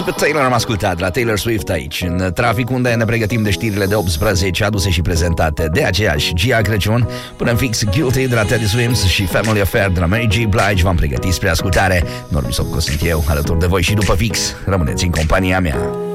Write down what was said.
Pe Taylor am ascultat la Taylor Swift aici, în trafic, unde ne pregătim de știrile de 18 aduse și prezentate de aceeași Gia Crăciun. Până în fix, Guilty de la Teddy Swims și Family Affair de la Mary J. Blige v-am pregătit spre ascultare. Normi Sopco sunt eu, alături de voi și după fix. Rămâneți în compania mea.